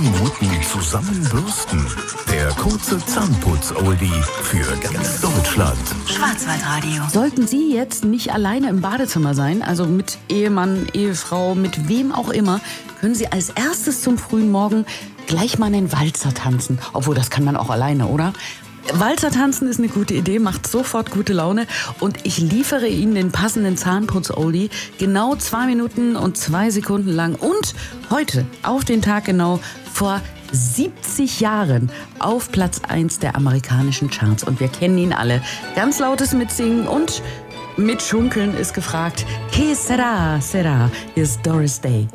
Minuten zusammenbürsten. Der kurze Zahnputz-Oldie für ganz Deutschland. Schwarzwaldradio. Sollten Sie jetzt nicht alleine im Badezimmer sein, also mit Ehemann, Ehefrau, mit wem auch immer, können Sie als erstes zum frühen Morgen gleich mal einen Walzer tanzen. Obwohl, das kann man auch alleine, oder? Walzer tanzen ist eine gute Idee, macht sofort gute Laune und ich liefere Ihnen den passenden Zahnputz-Oldie genau 2 Minuten und 2 Sekunden lang und heute auf den Tag genau vor 70 Jahren auf Platz 1 der amerikanischen Charts und wir kennen ihn alle. Ganz lautes Mitsingen und mitschunkeln ist gefragt. Que sera, sera, hier ist Doris Day.